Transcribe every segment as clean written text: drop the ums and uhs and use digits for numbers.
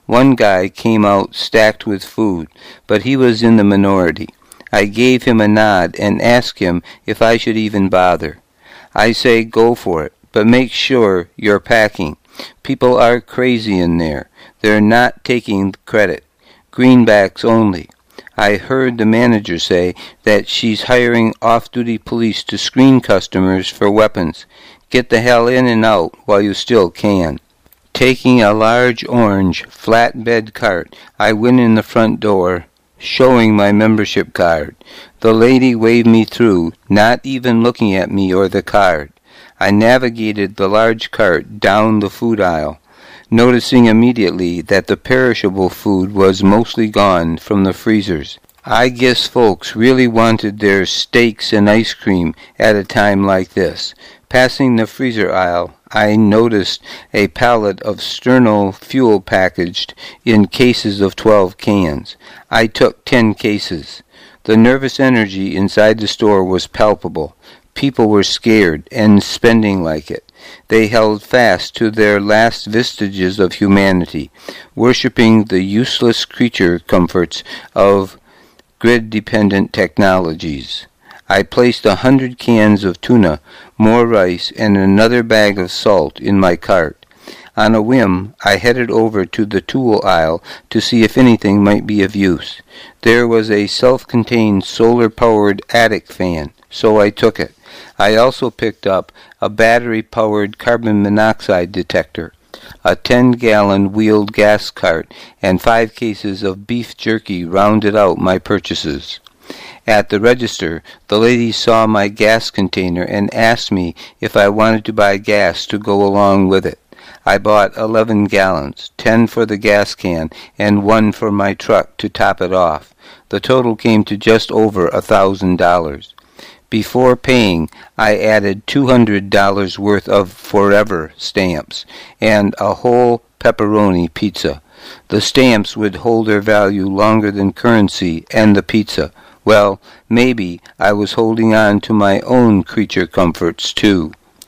One guy came out stacked with food, but he was in the minority. I gave him a nod and asked him if I should even bother. I say go for it, but make sure you're packing. People are crazy in there. They're not taking credit. Greenbacks only. I heard the manager say that she's hiring off-duty police to screen customers for weapons. Get the hell in and out while you still can. Taking a large orange flatbed cart, I went in the front door, showing my membership card. The lady waved me through, not even looking at me or the card. I navigated the large cart down the food aisle, noticing immediately that the perishable food was mostly gone from the freezers. I guess folks really wanted their steaks and ice cream at a time like this. Passing the freezer aisle, I noticed a pallet of Sterno fuel packaged in cases of 12 cans. I took 10 cases. The nervous energy inside the store was palpable. People were scared and spending like it. They held fast to their last vestiges of humanity, worshipping the useless creature comforts of grid-dependent technologies. I placed 100 cans of tuna, more rice, and another bag of salt in my cart. On a whim, I headed over to the tool aisle to see if anything might be of use. There was a self-contained solar-powered attic fan, so I took it. I also picked up a battery-powered carbon monoxide detector, a 10-gallon wheeled gas cart, and 5 cases of beef jerky rounded out my purchases. At the register, the lady saw my gas container and asked me if I wanted to buy gas to go along with it. I bought 11 gallons, 10 for the gas can, and 1 for my truck to top it off. The total came to just over $1,000. Before paying, I added $200 worth of Forever stamps and a whole pepperoni pizza. The stamps would hold their value longer than currency and the pizza. Well, maybe I was holding on to my own creature comforts, too.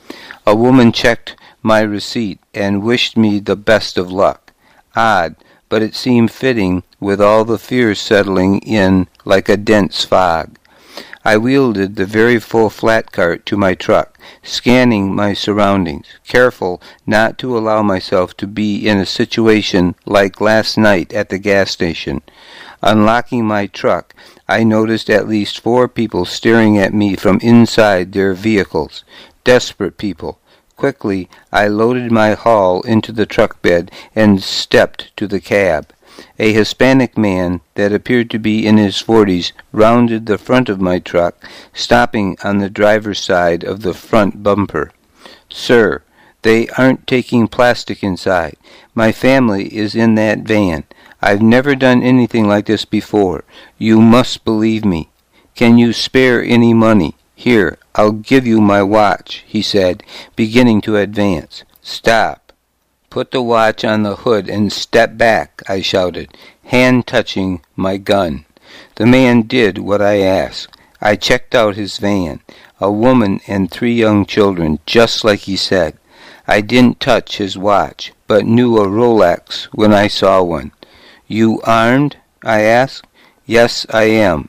A woman checked my receipt and wished me the best of luck. Odd, but it seemed fitting with all the fears settling in like a dense fog. I wielded the very full flat cart to my truck, scanning my surroundings, careful not to allow myself to be in a situation like last night at the gas station. Unlocking my truck, I noticed at least 4 people staring at me from inside their vehicles. Desperate people. Quickly, I loaded my haul into the truck bed and stepped to the cab. A Hispanic man that appeared to be in his 40s rounded the front of my truck, stopping on the driver's side of the front bumper. "Sir, they aren't taking plastic inside. My family is in that van. I've never done anything like this before. You must believe me. Can you spare any money? Here, I'll give you my watch," he said, beginning to advance. "Stop. Put the watch on the hood and step back," I shouted, hand touching my gun. The man did what I asked. I checked out his van, a woman and 3 young children, just like he said. I didn't touch his watch, but knew a Rolex when I saw one. "You armed?" I asked. "Yes, I am.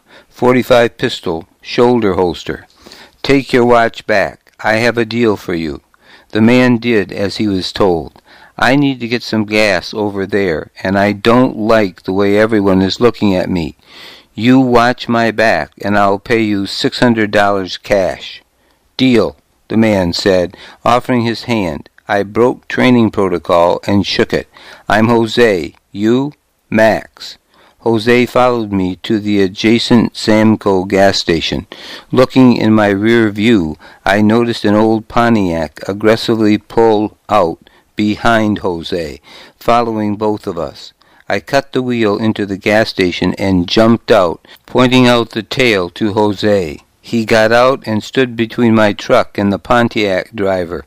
45 pistol, shoulder holster." "Take your watch back. I have a deal for you." The man did as he was told. "I need to get some gas over there, and I don't like the way everyone is looking at me. You watch my back, and I'll pay you $600 cash." "Deal," the man said, offering his hand. I broke training protocol and shook it. "I'm Jose. You?" "Max." Jose followed me to the adjacent Samco gas station. Looking in my rear view, I noticed an old Pontiac aggressively pull out behind Jose, following both of us. I cut the wheel into the gas station and jumped out, pointing out the tail to Jose. He got out and stood between my truck and the Pontiac driver.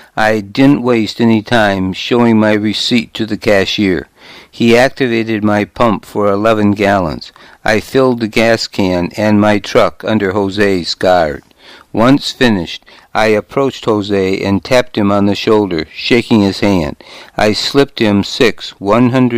I didn't waste any time showing my receipt to the cashier. He activated my pump for 11 gallons. I filled the gas can and my truck under Jose's guard. Once finished, I approached Jose and tapped him on the shoulder, shaking his hand. I slipped him 6